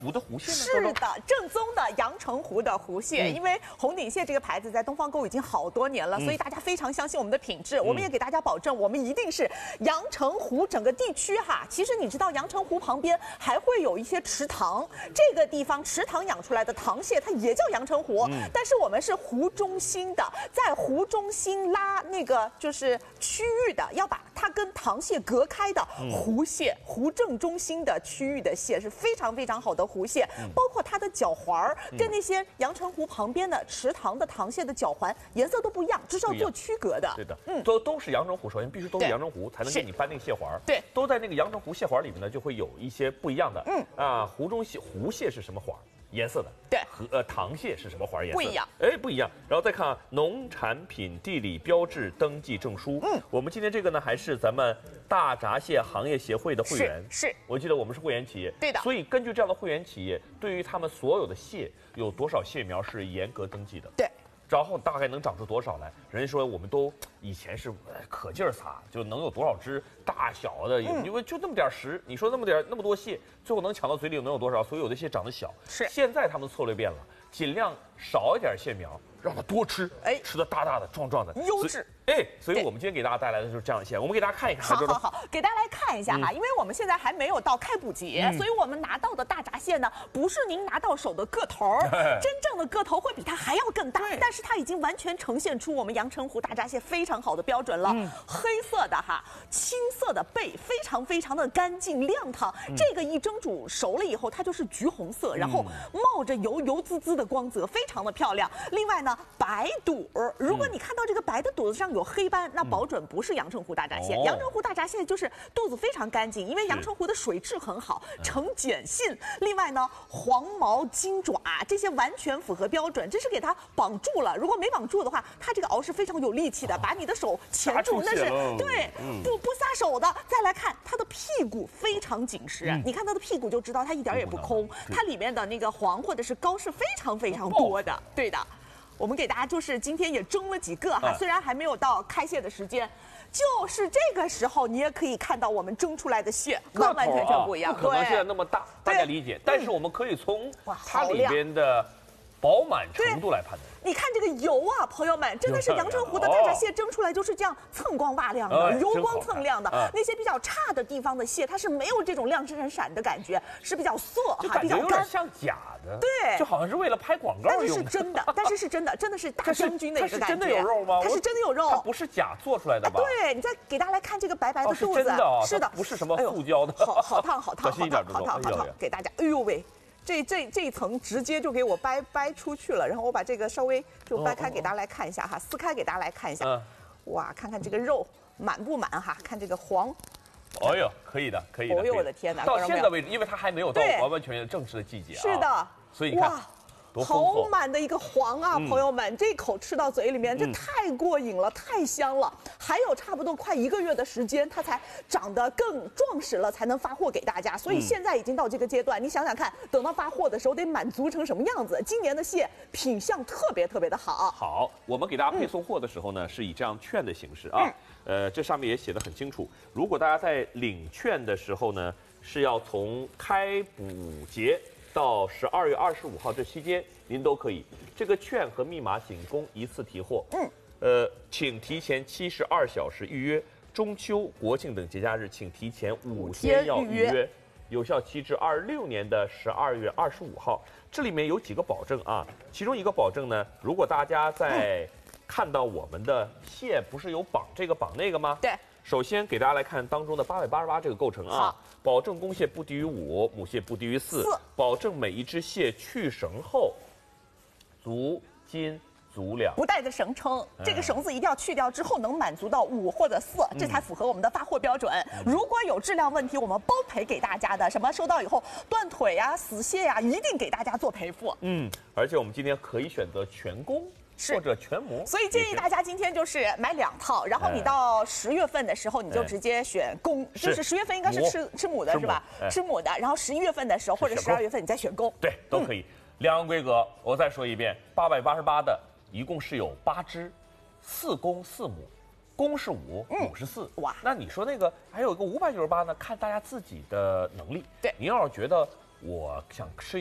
湖的湖蟹呢？ 是的，正宗的阳澄湖的湖蟹，因为红顶蟹这个牌子在东方沟已经好多年了，所以大家非常相信我们的品质。我们也给大家保证，我们一定是阳澄湖整个地区哈。其实你知道，阳澄湖旁边还会有一些池塘，这个地方池塘养出来的塘蟹，它也叫阳澄湖，但是我们是湖中心的，在湖中心拉那个就是区域的，要把它跟塘蟹隔开的湖蟹，湖正中心的区域的蟹是非常非常好的湖蟹，包括它的脚环跟那些阳澄湖旁边的池塘的塘蟹的脚环颜色都不一样，这是要做区隔的。 对的，都是阳澄湖，首先必须都是阳澄湖才能给你颁那个蟹环。 对， 都在那个阳澄湖蟹环里面呢，就会有一些不一样的。湖蟹是什么环？颜色的， 对， 塘蟹是什么环颜色？ 不一样， 不一样。然后再看农产品地理标志登记证书。我们今天这个呢，还是咱们大闸蟹行业协会的会员。 是， 我记得我们是会员企业。 对的。 所以根据这样的会员企业，对于他们所有的蟹有多少蟹苗是严格登记的。 对。 然后大概能长出多少来？人家说我们都以前是可劲儿撒，就能有多少只大小的，因为就那么点食，你说那么多蟹，最后能抢到嘴里能有多少？所以有的蟹长得小。 是。现在他们策略变了，尽量少一点蟹苗，让它多吃，吃的大大的、壮壮的， 优质。 所以我们今天给大家带来的就是这样的蟹，我们给大家看一看。 好，给大家来看一下哈，因为我们现在还没有到开捕节，所以我们拿到的大闸蟹呢，不是您拿到手的个头，真正的个头会比它还要更大，但是它已经完全呈现出我们阳澄湖大闸蟹非常好的标准了。黑色的哈，青色的背，非常非常的干净亮堂。这个一蒸煮熟了以后，它就是橘红色，然后冒着油滋滋的光泽，非常的漂亮。另外呢，白肚儿，如果你看到这个白的肚子上有黑斑，那保准不是阳澄湖大闸蟹。阳澄湖大闸蟹就是肚子非常干净，因为阳澄湖的水质很好，呈碱性。另外呢，黄毛金爪这些完全符合标准，这是给它绑住了。如果没绑住的话，它这个螯是非常有力气的，把你的手钳住，那是对，不撒手的。再来看它的屁股非常紧实，你看它的屁股就知道它一点也不空，它里面的那个黄或者是膏是非常非常多的。对的。我们给大家就是今天也蒸了几个哈，虽然还没有到开蟹的时间，就是这个时候你也可以看到我们蒸出来的蟹完完全全不一样， 不可能现在那么大，大家理解。但是我们可以从它里边的饱满程度来判断。 你看这个油啊，朋友们，真的是阳澄湖的大闸蟹蒸出来就是这样锃光瓦亮的，油光锃亮的。那些比较差的地方的蟹，它是没有这种亮闪闪的感觉，是比较涩哈，比较干， 有点像假的。 对， 就好像是为了拍广告用的。 但是是真的，真的是大将军的一个感觉。 它是真的有肉吗？ 它是真的有肉， 它不是假做出来的吧？ 对，你再给大家来看这个白白的肚子， 是的，不是什么塑胶的。 好烫，给大家，哎呦喂！这一层直接就给我掰出去了，然后我把这个稍微就掰开给大家来看一下哈，撕开给大家来看一下，哇，看看这个肉满不满哈，看这个黄， 哎呦，可以的。哎呦我的天哪！ 到现在为止，因为它还没有到完完全全正式的季节啊， 是的， 所以你看。 好满的一个黄啊，朋友们，这口吃到嘴里面，这太过瘾了，太香了。还有差不多快1个月的时间，它才长得更壮实了，才能发货给大家。所以现在已经到这个阶段，你想想看，等到发货的时候得满足成什么样子？今年的蟹品相特别的好。 好，我们给大家配送货的时候呢，是以这样券的形式啊。这上面也写得很清楚，如果大家在领券的时候呢，是要从开捕节到12月25号这期间，您都可以。这个券和密码仅供一次提货。请提前72小时预约。中秋、国庆等节假日，请提前5天要预约。有效期至26年的12月25号。这里面有几个保证啊，其中一个保证呢，如果大家在看到我们的蟹不是有绑这个绑那个吗？ 对。 首先给大家来看当中的888这个构成啊。保证公蟹不低于5，母蟹不低于4，保证每一只蟹去绳后足斤足两， 不带着绳撑，这个绳子一定要去掉之后能满足到5或者4，这才符合我们的发货标准。如果有质量问题，我们包赔给大家的，什么收到以后断腿呀、死蟹呀，一定给大家做赔付。 而且我们今天可以选择全公。或者全模， 所以建议大家今天就是买2套，然后你到10月份的时候，你就直接选公，就是10月份应该是吃母的是吧？吃母的，然后11月份的时候或者12月份你再选公， 对，都可以。两个规格，我再说一遍，888的一共是有8只，4公4母，公是5，母是4。哇，那你说那个还有一个598呢？看大家自己的能力。 对， 您要是觉得我想吃